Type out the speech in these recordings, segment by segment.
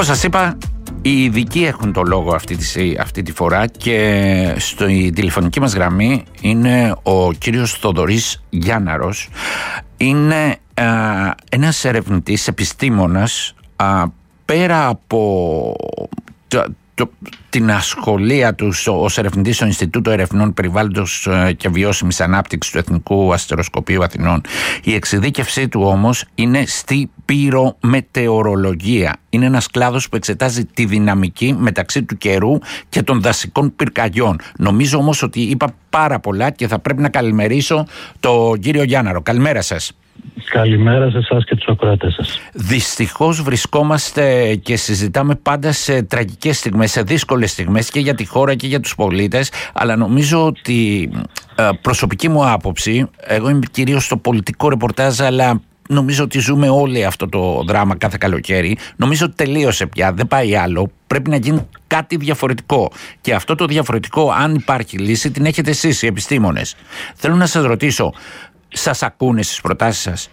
Όπως σας είπα, οι ειδικοί έχουν το λόγο αυτή τη φορά και στη τηλεφωνική μας γραμμή είναι ο κύριος Θοδωρής Γιάνναρος. Είναι ένας ερευνητής, επιστήμονας, πέρα από την ασχολία του ως ερευνητής στο Ινστιτούτο Ερευνών Περιβάλλοντος και Βιώσιμης Ανάπτυξης του Εθνικού Αστεροσκοπείου Αθηνών. Η εξειδίκευσή του όμως είναι στη πυρομετεωρολογία. Είναι ένας κλάδος που εξετάζει τη δυναμική μεταξύ του καιρού και των δασικών πυρκαγιών. Νομίζω όμως ότι είπα πάρα πολλά και θα πρέπει να καλημερίσω τον κύριο Γιάνναρο. Καλημέρα σας. Καλημέρα σε εσάς και τους ακροατές σας. Δυστυχώς βρισκόμαστε και συζητάμε πάντα σε τραγικές στιγμές, σε δύσκολες στιγμές και για τη χώρα και για τους πολίτες, αλλά νομίζω ότι προσωπική μου άποψη, εγώ είμαι κυρίως στο πολιτικό ρεπορτάζ, αλλά νομίζω ότι ζούμε όλοι αυτό το δράμα κάθε καλοκαίρι. Νομίζω ότι τελείωσε πια, δεν πάει άλλο. Πρέπει να γίνει κάτι διαφορετικό. Και αυτό το διαφορετικό, αν υπάρχει λύση, την έχετε εσείς οι επιστήμονες. Θέλω να σας ρωτήσω, σας ακούνε στις προτάσεις σας?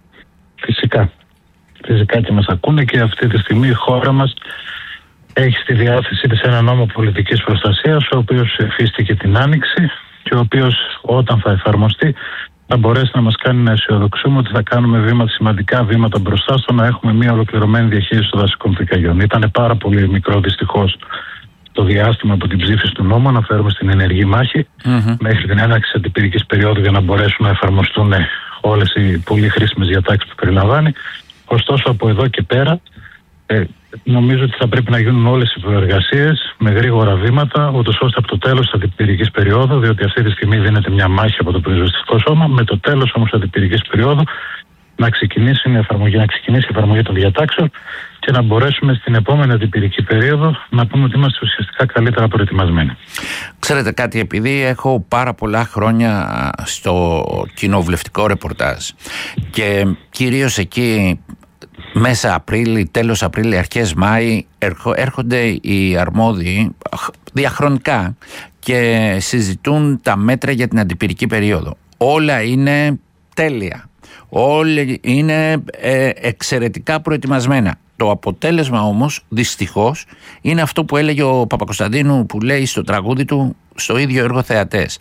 Φυσικά και μας ακούνε, και αυτή τη στιγμή η χώρα μας έχει στη διάθεσή της ένα νόμο πολιτικής προστασίας, ο οποίος εφίστηκε την Άνοιξη και ο οποίος, όταν θα εφαρμοστεί, θα μπορέσει να μας κάνει να αισιοδοξούμε ότι θα κάνουμε σημαντικά βήματα μπροστά στο να έχουμε μια ολοκληρωμένη διαχείριση των δασικών πυρκαγιών. Ήταν πάρα πολύ μικρό, δυστυχώς, το διάστημα από την ψήφιση του νόμου, αναφέρομαι στην ενεργή μάχη, μέχρι την έναρξη της αντιπυρικής περίοδου, για να μπορέσουν να εφαρμοστούν όλες οι πολύ χρήσιμες διατάξεις που περιλαμβάνει. Ωστόσο, από εδώ και πέρα, νομίζω ότι θα πρέπει να γίνουν όλες οι προεργασίες με γρήγορα βήματα, ούτως ώστε από το τέλος της αντιπυρικής περίοδου, διότι αυτή τη στιγμή δίνεται μια μάχη από το πυροσβεστικό σώμα, με το τέλος όμως της αντιπυρικής περίοδου να ξεκινήσει η εφαρμογή των διατάξεων και να μπορέσουμε στην επόμενη αντιπυρική περίοδο να πούμε ότι είμαστε ουσιαστικά καλύτερα προετοιμασμένοι. Ξέρετε κάτι, επειδή έχω πάρα πολλά χρόνια στο κοινοβουλευτικό ρεπορτάζ και κυρίως εκεί μέσα Απρίλη, τέλος Απρίλη, αρχές Μάη έρχονται οι αρμόδιοι διαχρονικά και συζητούν τα μέτρα για την αντιπυρική περίοδο. Όλα είναι τέλεια. Όλοι είναι εξαιρετικά προετοιμασμένα. Το αποτέλεσμα όμως, δυστυχώς, είναι αυτό που έλεγε ο Παπακοσταντίνου, που λέει στο τραγούδι του, στο ίδιο έργο θεατές.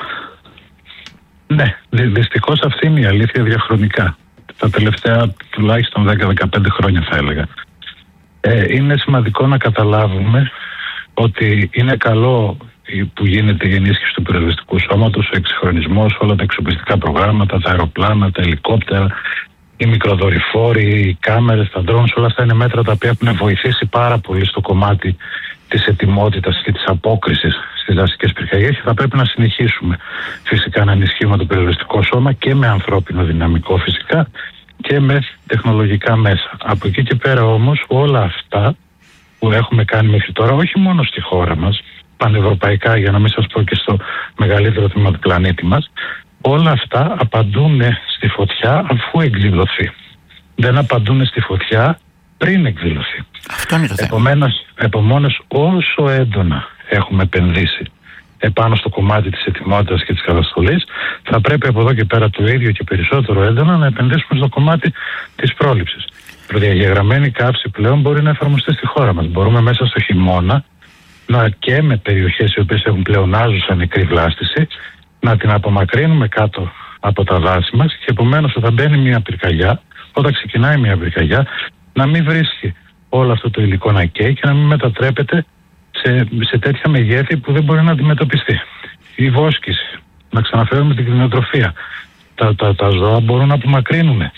Ναι, δυστυχώς αυτή είναι η αλήθεια διαχρονικά. Τα τελευταία τουλάχιστον 10-15 χρόνια θα έλεγα. Είναι σημαντικό να καταλάβουμε ότι είναι καλό που γίνεται η ενίσχυση του πυροσβεστικού σώματος, ο εξυγχρονισμός, όλα τα εξοπλιστικά προγράμματα, τα αεροπλάνα, τα ελικόπτερα, οι μικροδορυφόροι, οι κάμερες, τα drones, όλα αυτά είναι μέτρα τα οποία έχουν βοηθήσει πάρα πολύ στο κομμάτι της ετοιμότητας και της απόκρισης στις δασικές πυρκαγιές, και θα πρέπει να συνεχίσουμε φυσικά να ενισχύουμε το πυροσβεστικό σώμα και με ανθρώπινο δυναμικό φυσικά και με τεχνολογικά μέσα. Από εκεί και πέρα όμως, όλα αυτά που έχουμε κάνει μέχρι τώρα, όχι μόνο στη χώρα μας, πανευρωπαϊκά, για να μην σας πω και στο μεγαλύτερο τμήμα του πλανήτη μας, όλα αυτά απαντούν στη φωτιά αφού εκδηλωθεί. Δεν απαντούν στη φωτιά πριν εκδηλωθεί. Αυτό είναι το θέμα. Επομένως, όσο έντονα έχουμε επενδύσει επάνω στο κομμάτι της ετοιμότητας και της καταστολής, θα πρέπει από εδώ και πέρα το ίδιο και περισσότερο έντονα να επενδύσουμε στο κομμάτι της πρόληψης. Η προδιαγεγραμμένη καύση πλέον μπορεί να εφαρμοστεί στη χώρα μας. Μπορούμε μέσα στο χειμώνα, και με περιοχές οι οποίες έχουν πλεονάζουσα νεκρή βλάστηση, να την απομακρύνουμε κάτω από τα δάση μας, και επομένως όταν μπαίνει μια πυρκαγιά, όταν ξεκινάει μια πυρκαγιά, να μην βρίσκει όλο αυτό το υλικό να καίει και να μην μετατρέπεται σε τέτοια μεγέθη που δεν μπορεί να αντιμετωπιστεί. Η βόσκηση, να ξαναφέρουμε την κτηνοτροφία. Τα ζώα μπορούν να απομακρύνουν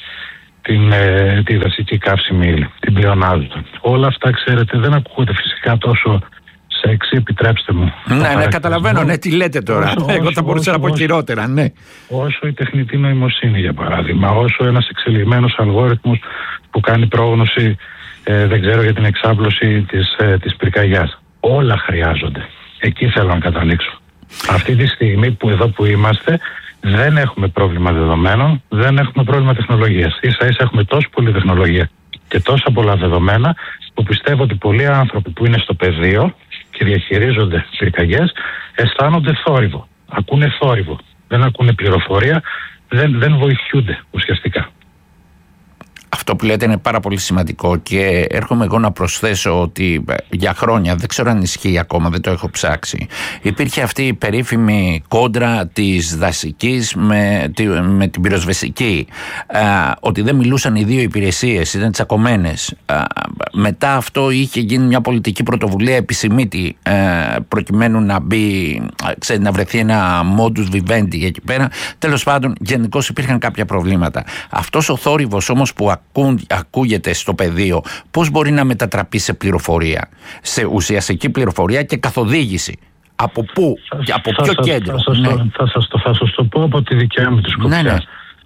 τη δασική καύσιμη ύλη, την πλεονάζουσα. Όλα αυτά, ξέρετε, δεν ακούγονται φυσικά τόσο σεξι, επιτρέψτε μου. Ναι, καταλαβαίνω, ναι, τι λέτε τώρα. Εγώ θα μπορούσα να πω χειρότερα, ναι. Όσο η τεχνητή νοημοσύνη, για παράδειγμα, όσο ένας εξελιγμένος αλγόριθμος που κάνει πρόγνωση, δεν ξέρω, για την εξάπλωση της πυρκαγιάς. Όλα χρειάζονται. Εκεί θέλω να καταλήξω. Αυτή τη στιγμή που είμαστε, δεν έχουμε πρόβλημα δεδομένων, δεν έχουμε πρόβλημα τεχνολογίας. Ίσα-ίσα έχουμε τόσο πολλή τεχνολογία και τόσα πολλά δεδομένα, που πιστεύω ότι πολλοί άνθρωποι που είναι στο πεδίο και διαχειρίζονται πυρκαγιές αισθάνονται θόρυβο. Ακούνε θόρυβο. Δεν ακούνε πληροφορία, δεν βοηθούνται ουσιαστικά. Αυτό που λέτε είναι πάρα πολύ σημαντικό και έρχομαι εγώ να προσθέσω ότι για χρόνια, δεν ξέρω αν ισχύει ακόμα, δεν το έχω ψάξει, υπήρχε αυτή η περίφημη κόντρα της δασικής με την πυροσβεστική, ότι δεν μιλούσαν οι δύο υπηρεσίες, ήταν τσακωμένες. Μετά αυτό είχε γίνει μια πολιτική πρωτοβουλία επισημήτη, προκειμένου να μπει, να βρεθεί ένα modus vivendi εκεί πέρα. Τέλος πάντων, γενικώς υπήρχαν κάποια προβλήματα. Αυτός ο θόρυβος όμως που ακούγεται στο πεδίο, πώς μπορεί να μετατραπεί σε πληροφορία, σε ουσιαστική πληροφορία και καθοδήγηση? Από πού, από ποιο κέντρο? Θα σας το πω από τη δικιά μου τη σκοπιά.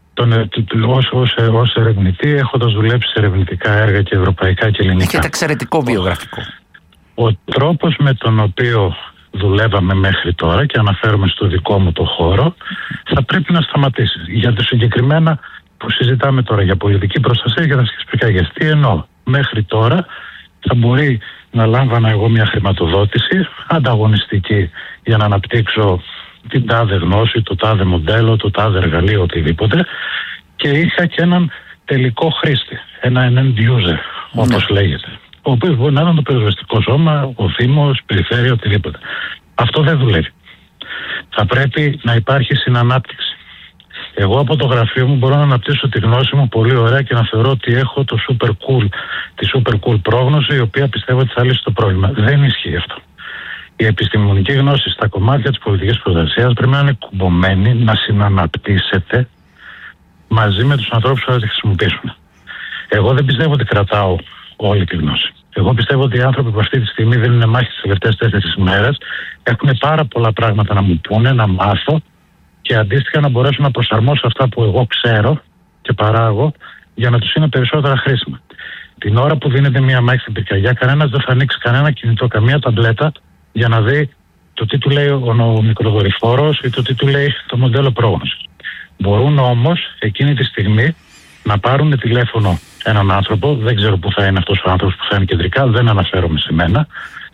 Ως ερευνητή, έχοντας δουλέψει σε ερευνητικά έργα και ευρωπαϊκά και ελληνικά. Έχετε εξαιρετικό βιογραφικό. Ο τρόπος με τον οποίο δουλεύαμε μέχρι τώρα, και αναφέρομαι στο δικό μου το χώρο, θα πρέπει να σταματήσει. Για το συγκεκριμένα που συζητάμε τώρα, για πολιτική προστασία και δασικές πυρκαγιές, τι εννοώ? Μέχρι τώρα θα μπορεί να λάμβανα εγώ μια χρηματοδότηση ανταγωνιστική για να αναπτύξω την τάδε γνώση, το τάδε μοντέλο, το τάδε εργαλείο, οτιδήποτε, και είχα και έναν τελικό χρήστη, ένα end user, όπως λέγεται, ο οποίος μπορεί να είναι το πυροσβεστικό σώμα, ο Δήμος, περιφέρεια, οτιδήποτε. Αυτό δεν δουλεύει. Θα πρέπει να υπάρχει συνανάπτυξη. Εγώ από το γραφείο μου μπορώ να αναπτύσσω τη γνώση μου πολύ ωραία και να θεωρώ ότι έχω τη super cool πρόγνωση, η οποία πιστεύω ότι θα λύσει το πρόβλημα. Δεν ισχύει αυτό. Η επιστημονική γνώση στα κομμάτια της πολιτικής προστασίας πρέπει να είναι κουμπωμένη, να συναναπτύσσεται μαζί με τους ανθρώπους που θα τη χρησιμοποιήσουν. Εγώ δεν πιστεύω ότι κρατάω όλη τη γνώση. Εγώ πιστεύω ότι οι άνθρωποι που αυτή τη στιγμή δίνουν μάχη τις τελευταίες 4 ημέρες έχουν πάρα πολλά πράγματα να μου πούνε, να μάθω και αντίστοιχα να μπορέσω να προσαρμόσω αυτά που εγώ ξέρω και παράγω για να τους είναι περισσότερα χρήσιμα. Την ώρα που δίνεται μια μάχη στην πυρκαγιά, κανένας δεν θα ανοίξει κανένα κινητό, καμία ταμπλέτα για να δει το τι του λέει ο μικροδορυφόρος ή το τι του λέει το μοντέλο πρόγνωσης. Μπορούν όμως εκείνη τη στιγμή να πάρουν τηλέφωνο έναν άνθρωπο, δεν ξέρω που θα είναι αυτός ο άνθρωπος που θα είναι κεντρικά, δεν αναφέρομαι σε μένα,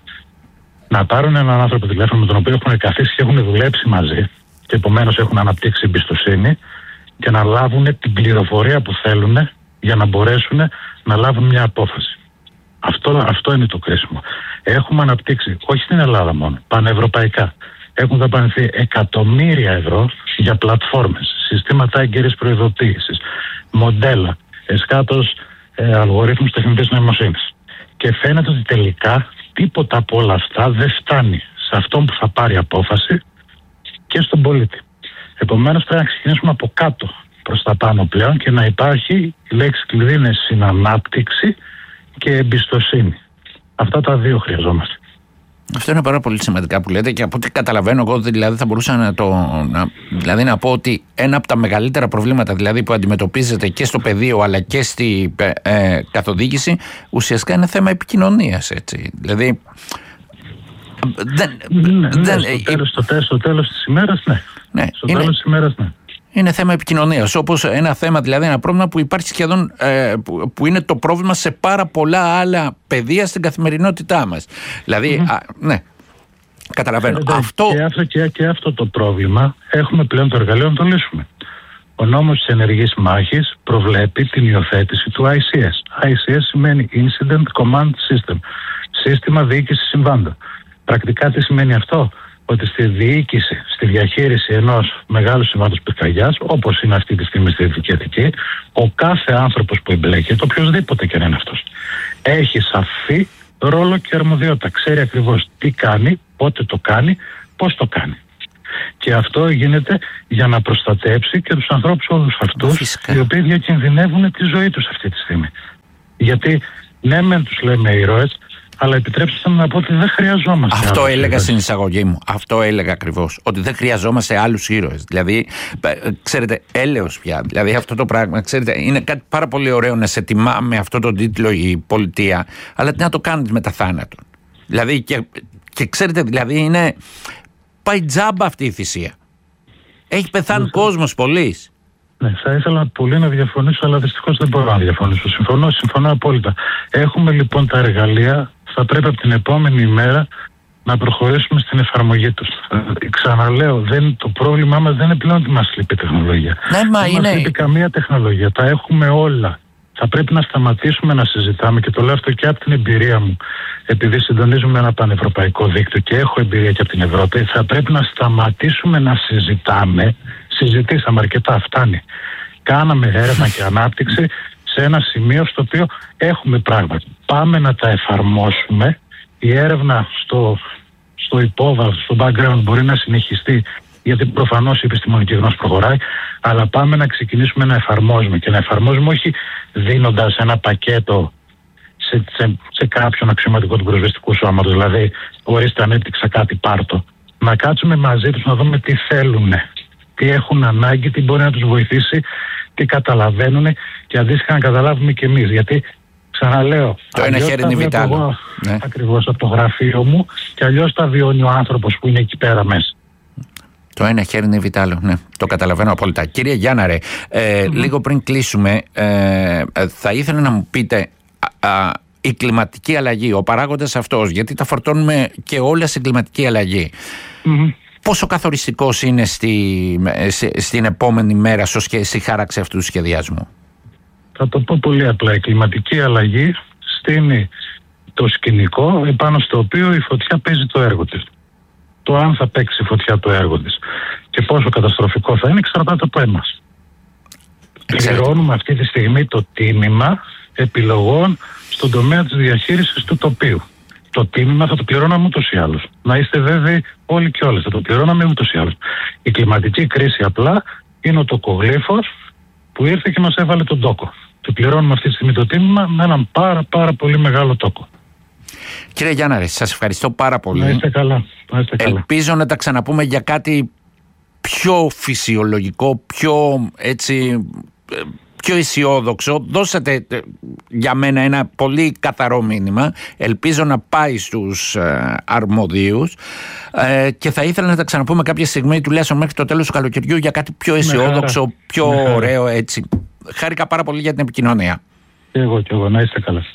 να πάρουν έναν άνθρωπο τηλέφωνο με τον οποίο έχουν καθίσει και έχουν δουλέψει μαζί και επομένως έχουν αναπτύξει εμπιστοσύνη και να λάβουν την πληροφορία που θέλουν για να μπορέσουν να λάβουν μια απόφαση. Αυτό είναι το κρίσιμο. Έχουμε αναπτύξει, όχι στην Ελλάδα μόνο, πανευρωπαϊκά. Έχουν δαπανηθεί εκατομμύρια ευρώ για πλατφόρμες, συστήματα έγκαιρης προειδοποίησης, μοντέλα, εσκάτως αλγορίθμους τεχνητής νοημοσύνης. Και φαίνεται ότι τελικά τίποτα από όλα αυτά δεν φτάνει σε αυτόν που θα πάρει απόφαση και στον πολίτη. Επομένως πρέπει να ξεκινήσουμε από κάτω προς τα πάνω πλέον και να υπάρχει, η λέξη κλειδί είναι συνανάπτυξη και εμπιστοσύνη. Αυτά τα δύο χρειαζόμαστε. Αυτό είναι πάρα πολύ σημαντικά που λέτε και από ό,τι καταλαβαίνω εγώ, δηλαδή θα μπορούσα να πω ότι ένα από τα μεγαλύτερα προβλήματα δηλαδή, που αντιμετωπίζεται και στο πεδίο αλλά και στη καθοδήγηση στο τέλος της ημέρας, ναι. Στο τέλος της ημέρας, ναι. Είναι θέμα επικοινωνίας, όπως ένα θέμα, δηλαδή ένα πρόβλημα που υπάρχει σχεδόν, που είναι το πρόβλημα σε πάρα πολλά άλλα πεδία στην καθημερινότητά μας. Δηλαδή, ναι, καταλαβαίνω. Και αυτό το πρόβλημα έχουμε πλέον το εργαλείο να το λύσουμε. Ο νόμος της ενεργής μάχης προβλέπει την υιοθέτηση του ICS. ICS σημαίνει Incident Command System, σύστημα διοίκησης συμβάντων. Πρακτικά τι σημαίνει αυτό? Ότι στη διοίκηση, στη διαχείριση ενός μεγάλου συμβάντος πυρκαγιάς, όπως είναι αυτή τη στιγμή στη Δυτική Αττική, ο κάθε άνθρωπος που εμπλέκεται, οποιοδήποτε και να είναι αυτός, έχει σαφή ρόλο και αρμοδιότητα. Ξέρει ακριβώς τι κάνει, πότε το κάνει, πώς το κάνει. Και αυτό γίνεται για να προστατέψει και τους ανθρώπους όλους αυτούς, οι οποίοι διακινδυνεύουν τη ζωή τους αυτή τη στιγμή. Γιατί ναι, μεν τους λέμε ήρωες, αλλά επιτρέψτε μου να πω ότι δεν χρειαζόμαστε. Αυτό έλεγα στην εισαγωγή μου. Αυτό έλεγα ακριβώς. Ότι δεν χρειαζόμαστε άλλους ήρωες. Δηλαδή, ξέρετε, έλεος πια. Δηλαδή, αυτό το πράγμα, ξέρετε, είναι κάτι πάρα πολύ ωραίο να σε τιμά με αυτό τον τίτλο η πολιτεία, αλλά τι να το κάνεις μετά θάνατον. Δηλαδή, και ξέρετε, δηλαδή, είναι. Πάει τζάμπα αυτή η θυσία. Έχει πεθάνει κόσμος πολύς. Ναι, θα ήθελα πολύ να διαφωνήσω, αλλά δυστυχώς δεν μπορώ να διαφωνήσω. Συμφωνώ απόλυτα. Έχουμε λοιπόν τα εργαλεία, θα πρέπει από την επόμενη ημέρα να προχωρήσουμε στην εφαρμογή τους. Ξαναλέω, το πρόβλημά μας δεν είναι πλέον ότι μας λείπει τεχνολογία. Ναι, δεν μας λείπει καμία τεχνολογία. Τα έχουμε όλα Θα πρέπει να σταματήσουμε να συζητάμε, και το λέω αυτό και από την εμπειρία μου, επειδή συντονίζουμε ένα πανευρωπαϊκό δίκτυο και έχω εμπειρία και από την Ευρώπη. Θα πρέπει να σταματήσουμε να συζητάμε. Συζητήσαμε αρκετά, φτάνει. Κάναμε έρευνα και ανάπτυξη σε ένα σημείο στο οποίο έχουμε πράγματα. Πάμε να τα εφαρμόσουμε. Η έρευνα στο υπόβαθρο, στο background μπορεί να συνεχιστεί, γιατί προφανώς η επιστημονική γνώση προχωράει, αλλά πάμε να ξεκινήσουμε να εφαρμόζουμε, και να εφαρμόζουμε όχι δίνοντας ένα πακέτο σε κάποιον αξιωματικό του πυροσβεστικού σώματος, δηλαδή ορίστε ανέπτυξα κάτι, πάρτο. Να κάτσουμε μαζί τους να δούμε τι θέλουν, τι έχουν ανάγκη, τι μπορεί να τους βοηθήσει, τι καταλαβαίνουν, και αντίστοιχα να καταλάβουμε και εμείς. Γιατί ξαναλέω, το ένα χέρι είναι βιτάλο. Ναι. Ακριβώς από το γραφείο μου, και αλλιώς τα βιώνει ο άνθρωπος που είναι εκεί πέρα μέσα. Το ένα χέρι είναι βιτάλο, ναι, το καταλαβαίνω απόλυτα. Κύριε Γιάνναρε, λίγο πριν κλείσουμε, θα ήθελα να μου πείτε η κλιματική αλλαγή, ο παράγοντας αυτός, γιατί τα φορτώνουμε και όλα στην κλιματική αλλαγή. Πόσο καθοριστικός είναι στην επόμενη μέρα στη χάραξη αυτού του σχεδιασμού? Θα το πω πολύ απλά. Η κλιματική αλλαγή στείνει το σκηνικό επάνω στο οποίο η φωτιά παίζει το έργο της. Το αν θα παίξει η φωτιά το έργο της και πόσο καταστροφικό θα είναι εξαρτάται από εμάς. Πληρώνουμε αυτή τη στιγμή το τίμημα επιλογών στον τομέα της διαχείρισης του τοπίου. Το τίμημα θα το πληρώναμε ούτως ή άλλως. Να είστε βέβαιοι όλοι και όλες, θα το πληρώναμε ούτως ή άλλως. Η κλιματική κρίση απλά είναι ο τοκογλύφος που ήρθε και μας έβαλε τον τόκο. Το πληρώνουμε αυτή τη στιγμή το τίμημα με έναν πάρα πολύ μεγάλο τόκο. Κύριε Γιάνναρε, σας ευχαριστώ πάρα πολύ. Να είστε καλά. Ελπίζω να τα ξαναπούμε για κάτι πιο φυσιολογικό, πιο αισιόδοξο. Δώσατε για μένα ένα πολύ καθαρό μήνυμα. Ελπίζω να πάει στους αρμοδίους και θα ήθελα να τα ξαναπούμε κάποια στιγμή, τουλάχιστον μέχρι το τέλος του καλοκαιριού, για κάτι πιο αισιόδοξο, πιο ωραίο έτσι. Χάρηκα πάρα πολύ για την επικοινωνία. Και εγώ, να είστε καλά.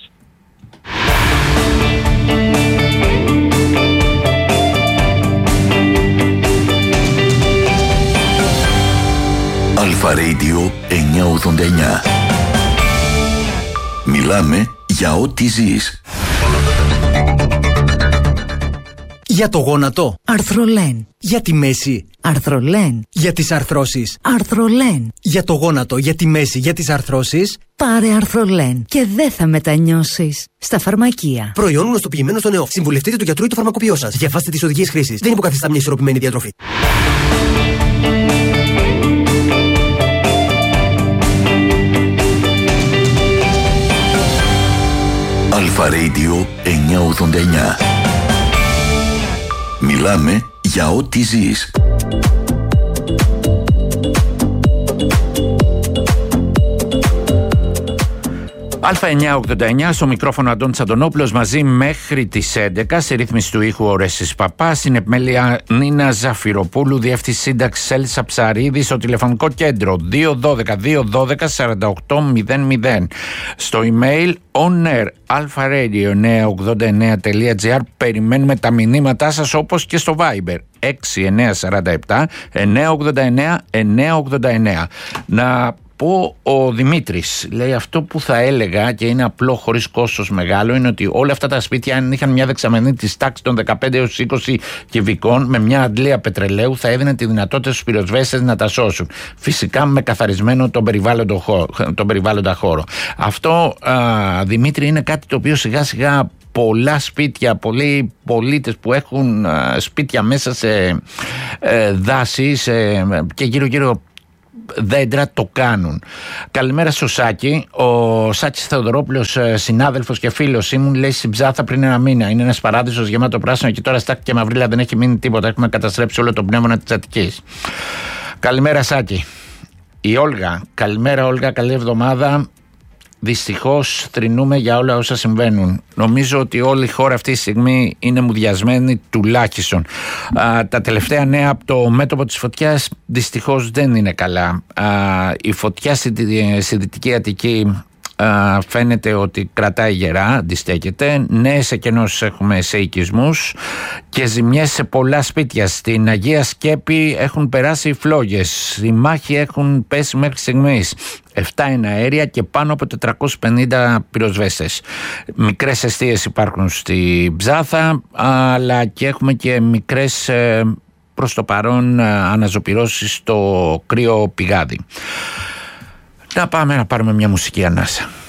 Αλφα Radio 989. Μιλάμε για ό,τι ζεις. Για το γόνατο. Αρθρολέν. Για τη μέση. Αρθρολέν. Για τις αρθρώσεις. Αρθρολέν. Για το γόνατο, για τη μέση, για τις αρθρώσεις. Πάρε Αρθρολέν και δεν θα μετανιώσεις. Στα φαρμακεία. Προϊόν γνωστοποιημένο στον ΕΟΦ. Συμβουλευτείτε του γιατρού ή του φαρμακοποιό σας. Διαβάστε τις οδηγίες χρήσης. Δεν υποκαθιστά μια ισορροπημένη διατροφή. Αλφα Radio 989. Μιλάμε για ό,τι ζεις. Α989, στο μικρόφωνο Αντώνης Αντωνόπουλος, μαζί μέχρι τις 11, σε ρύθμιση του ήχου Ορέστης Παπά, στην επιμέλεια Νίνα Ζαφυροπούλου, διεύθυνση σύνταξης Έλσα Ψαρίδη, στο τηλεφωνικό κέντρο 212-212-4800, στο email onair@alfaradio989.gr. Περιμένουμε τα μηνύματά σας, όπως και στο Viber 6947 989 989. Να πω, ο Δημήτρης λέει, αυτό που θα έλεγα και είναι απλό, χωρίς κόστος μεγάλο, είναι ότι όλα αυτά τα σπίτια, αν είχαν μια δεξαμενή της τάξης των 15 έως 20 κυβικών με μια αντλία πετρελαίου, θα έδινε τη δυνατότητα στους πυροσβέστες να τα σώσουν, φυσικά με καθαρισμένο τον περιβάλλοντα χώρο. Αυτό, Δημήτρη, είναι κάτι το οποίο σιγά σιγά πολλά σπίτια, πολλοί πολίτες που έχουν σπίτια μέσα σε δάση και γύρω δέντρα το κάνουν. Καλημέρα στο Σάκη. Ο Σάκης Θεοδωρόπουλος, συνάδελφος και φίλος ήμουν, λέει στην Ψάθα πριν ένα μήνα. Είναι ένας παράδεισος γεμάτο πράσινο και τώρα στάχτη και μαυρίλα, δεν έχει μείνει τίποτα. Έχουμε καταστρέψει όλο το πνεύμα της Αττικής. Καλημέρα Σάκη. Η Όλγα. Καλημέρα Όλγα, καλή εβδομάδα. Δυστυχώς θρηνούμε για όλα όσα συμβαίνουν. Νομίζω ότι όλη η χώρα αυτή τη στιγμή είναι μουδιασμένη τουλάχιστον. Τα τελευταία νέα από το μέτωπο της φωτιάς δυστυχώς δεν είναι καλά. Η φωτιά στη Δυτική Αττική φαίνεται ότι κρατάει γερά, αντιστέκεται. Νέες εκενώσεις έχουμε σε οικισμούς και ζημιές σε πολλά σπίτια. Στην Αγία Σκέπη έχουν περάσει οι φλόγες. Οι μάχοι έχουν πέσει μέχρι στιγμής 7 εναέρια και πάνω από 450 πυροσβέστες. Μικρές εστίες υπάρχουν στη Ψάθα, αλλά και έχουμε και μικρές προς το παρόν αναζωπυρώσεις στο Κρύο Πηγάδι. Να πάμε να πάρουμε μια μουσική ανάσα.